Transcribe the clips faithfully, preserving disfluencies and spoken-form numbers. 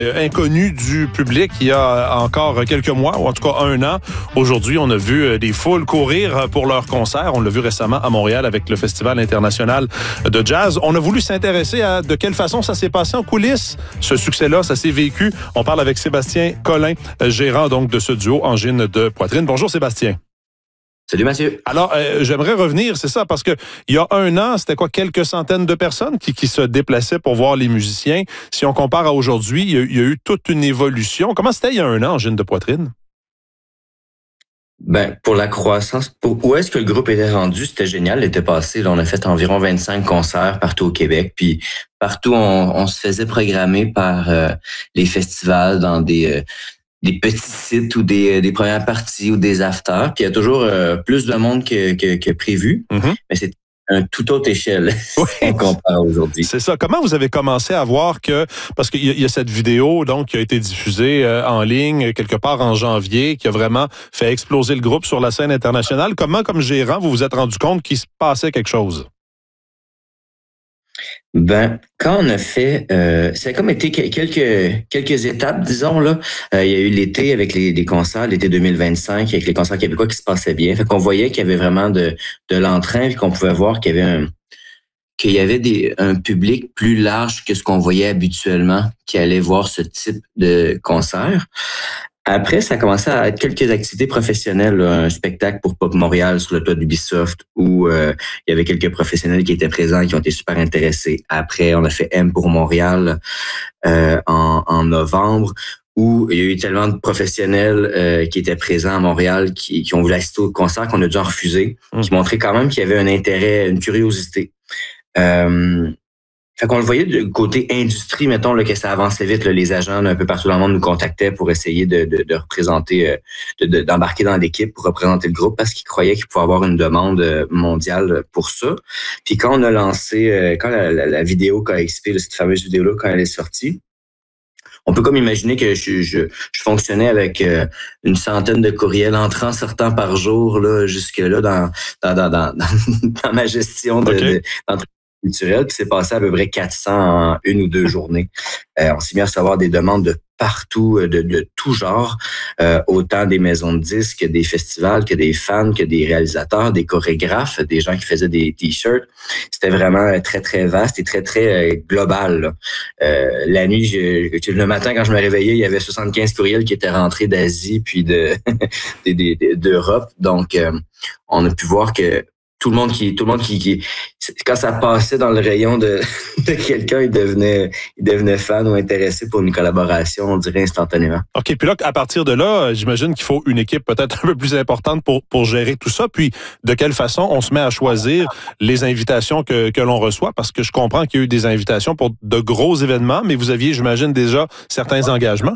euh, inconnu du public il y a encore quelques mois, ou en tout cas un an. Aujourd'hui, on a vu euh, des foules courir pour leur concert. On l'a vu récemment à Montréal avec le Festival international de jazz. On a voulu s'intéresser à de quelle façon ça s'est passé en coulisses. Ce succès-là, ça s'est vécu. On parle avec Sébastien Collin, gérant donc de ce duo Angine de Poitrine. Bonjour Sébastien. Salut Mathieu. Alors, euh, j'aimerais revenir, c'est ça, parce que il y a un an, c'était quoi, quelques centaines de personnes qui, qui se déplaçaient pour voir les musiciens. Si on compare à aujourd'hui, il y a, il y a eu toute une évolution. Comment c'était il y a un an, Angine de Poitrine? Ben, pour la croissance, pour où est-ce que le groupe était rendu, c'était génial. L'été passé, là, on a fait environ vingt-cinq concerts partout au Québec. Puis partout, on, on se faisait programmer par euh, les festivals dans des... Euh, des petits sites ou des, des premières parties ou des afters. Puis il y a toujours euh, plus de monde que, que, que prévu. Mm-hmm. Mais c'est une toute autre échelle oui. si on compare aujourd'hui. C'est ça. Comment vous avez commencé à voir que... Parce qu'il y a, il y a cette vidéo donc qui a été diffusée euh, en ligne quelque part en janvier, qui a vraiment fait exploser le groupe sur la scène internationale. Comment, comme gérant, vous vous êtes rendu compte qu'il se passait quelque chose? Ben, quand on a fait, euh, ça a comme été quelques quelques étapes, disons là. Euh, il y a eu l'été avec les, les concerts, l'été deux mille vingt-cinq avec les concerts québécois qui se passaient bien. Fait qu'on voyait qu'il y avait vraiment de de l'entrain, puis qu'on pouvait voir qu'il y avait un qu'il y avait des un public plus large que ce qu'on voyait habituellement qui allait voir ce type de concert. Après, ça a commencé à être quelques activités professionnelles, là, un spectacle pour Pop Montréal sur le toit d'Ubisoft où euh, il y avait quelques professionnels qui étaient présents, qui ont été super intéressés. Après, on a fait M pour Montréal euh, en, en novembre où il y a eu tellement de professionnels euh, qui étaient présents à Montréal qui, qui ont voulu assister au concert qu'on a dû en refuser, mmh. qui montraient quand même qu'il y avait un intérêt, une curiosité. Euh, Fait qu'on le voyait du côté industrie, mettons, là, que ça avançait vite. Là, les agents un peu partout dans le monde nous contactaient pour essayer de, de, de représenter, de, de, d'embarquer dans l'équipe pour représenter le groupe parce qu'ils croyaient qu'il pouvait avoir une demande mondiale pour ça. Puis quand on a lancé, quand la, la, la vidéo K X P, cette fameuse vidéo-là, quand elle est sortie, on peut comme imaginer que je, je, je fonctionnais avec euh, une centaine de courriels entrants, sortant par jour là, jusque-là dans, dans, dans, dans, dans ma gestion de, okay. de d'entreprise culturel, qui s'est passé à peu près quatre cents en une ou deux journées. Euh, on s'est mis à recevoir des demandes de partout, de, de tout genre, euh, autant des maisons de disques, des festivals, que des fans, que des réalisateurs, des chorégraphes, des gens qui faisaient des t-shirts. C'était vraiment très, très vaste et très, très global. Euh, la nuit, je, le matin, quand je me réveillais, il y avait soixante-quinze courriels qui étaient rentrés d'Asie puis de, de, de, de, d'Europe. Donc, euh, on a pu voir que tout le monde qui tout le monde qui, qui quand ça passait dans le rayon de, de quelqu'un, il devenait il devenait fan ou intéressé pour une collaboration, on dirait instantanément. OK, puis là à partir de là, j'imagine qu'il faut une équipe peut-être un peu plus importante pour pour gérer tout ça, puis de quelle façon on se met à choisir les invitations que que l'on reçoit, parce que je comprends qu'il y a eu des invitations pour de gros événements, mais vous aviez, j'imagine, déjà certains engagements.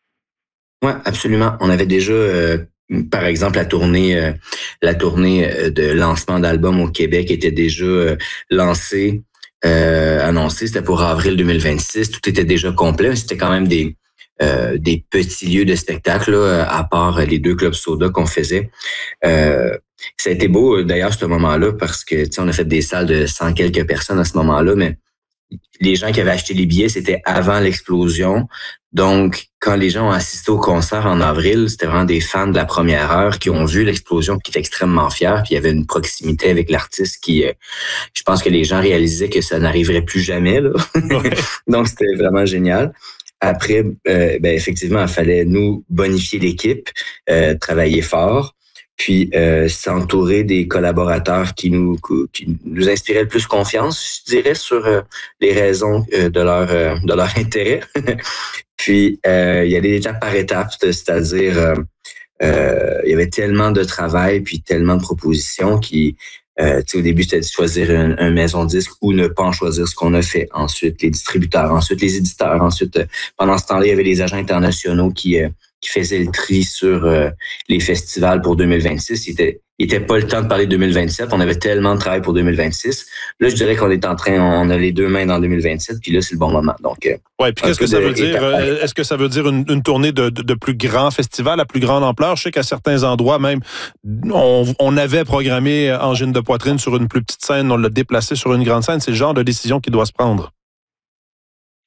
Oui, absolument. On avait déjà euh, par exemple, la tournée, euh, la tournée de lancement d'album au Québec était déjà euh, lancée, euh, annoncée. C'était pour avril deux mille vingt-six. Tout était déjà complet. C'était quand même des euh, des petits lieux de spectacle, là, à part les deux clubs soda qu'on faisait. Euh, ça a été beau d'ailleurs ce moment-là parce que tu sais, on a fait des salles de cent quelques personnes à ce moment-là, mais les gens qui avaient acheté les billets, c'était avant l'explosion. Donc, quand les gens ont assisté au concert en avril, c'était vraiment des fans de la première heure qui ont vu l'explosion, qui étaient extrêmement fiers. Puis il y avait une proximité avec l'artiste qui, euh, je pense que les gens réalisaient que ça n'arriverait plus jamais, là. Ouais. Donc, c'était vraiment génial. Après, euh, ben effectivement, il fallait nous bonifier l'équipe, euh, travailler fort. Puis euh, s'entourer des collaborateurs qui nous qui nous inspiraient le plus confiance, je dirais, sur euh, les raisons euh, de leur euh, de leur intérêt. Puis euh, il y a des étapes par étapes, c'est-à-dire euh, euh, il y avait tellement de travail puis tellement de propositions qui euh, tu sais, au début c'était de choisir un, un maison de disque ou ne pas en choisir, ce qu'on a fait. Ensuite les distributeurs, ensuite les éditeurs, ensuite euh, pendant ce temps-là il y avait les agents internationaux qui euh, qui faisait le tri sur euh, les festivals pour deux mille vingt-six. Il était, il était pas le temps de parler de deux mille vingt-sept. On avait tellement de travail pour deux mille vingt-six. Là, je dirais qu'on est en train, on a les deux mains dans deux mille vingt-sept, puis là, c'est le bon moment. Donc, euh, ouais, puis qu'est-ce que ça veut dire? Est-ce que ça veut dire une, une tournée de, de, de plus grands festivals à plus grande ampleur? Je sais qu'à certains endroits, même, on, on avait programmé Angine de Poitrine sur une plus petite scène, on l'a déplacé sur une grande scène. C'est le genre de décision qui doit se prendre.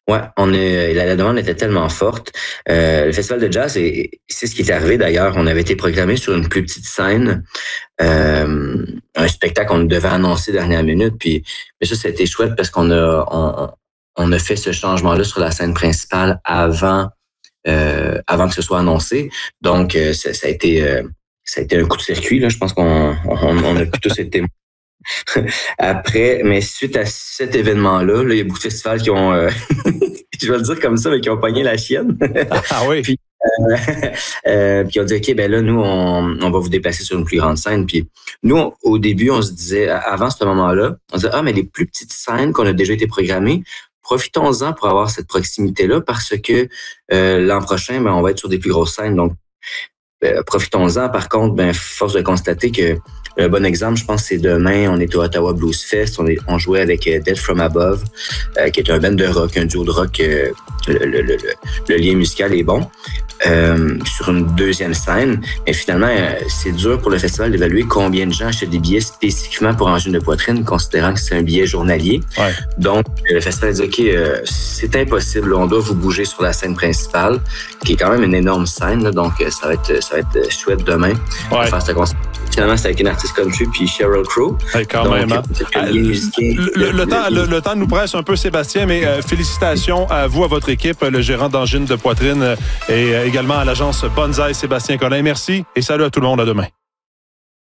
Ouais, on est, la, la demande était tellement forte. Euh, le festival de jazz, et c'est ce qui est arrivé d'ailleurs. On avait été programmé sur une plus petite scène, euh, un spectacle qu'on devait annoncer dernière minute. Puis, mais ça, c'était chouette parce qu'on a, on, on a fait ce changement-là sur la scène principale avant, euh, avant que ce soit annoncé. Donc, euh, ça, ça a été, euh, ça a été un coup de circuit. Là, je pense qu'on, on, on a tous été après, mais suite à cet événement-là, là, il y a beaucoup de festivals qui ont, euh, je vais le dire comme ça, mais qui ont pogné la chienne. Ah oui. Puis, euh, euh, puis on dit, OK, ben là, nous, on, on va vous déplacer sur une plus grande scène. Puis nous, on, au début, on se disait, avant ce moment-là, on se disait, ah, mais les plus petites scènes qu'on a déjà été programmées, profitons-en pour avoir cette proximité-là parce que euh, l'an prochain, ben, on va être sur des plus grosses scènes. Donc, euh, profitons-en. Par contre, ben, force de constater que un bon exemple, je pense, c'est demain, on est au Ottawa Blues Fest, on, est, on jouait avec euh, Dead From Above, euh, qui est un band de rock, un duo de rock, euh, le, le, le, le lien musical est bon, euh, sur une deuxième scène. Mais finalement, euh, c'est dur pour le festival d'évaluer combien de gens achètent des billets spécifiquement pour Angine de poitrine, considérant que c'est un billet journalier. Ouais. Donc, le festival a dit, OK, euh, c'est impossible, on doit vous bouger sur la scène principale, qui est quand même une énorme scène, là, donc ça va être, ça va être chouette demain. Ouais. Faire ce concert. Finalement, c'est avec une artiste country puis Sheryl Crow. Hey, quand donc, même. Hein? Le, le, le, temps, le, le temps nous presse un peu, Sébastien, mais euh, félicitations à vous, à votre équipe, le gérant d'Angine de poitrine euh, et euh, également à l'agence Bonsaï, Sébastien Collin. Merci et salut à tout le monde. À demain.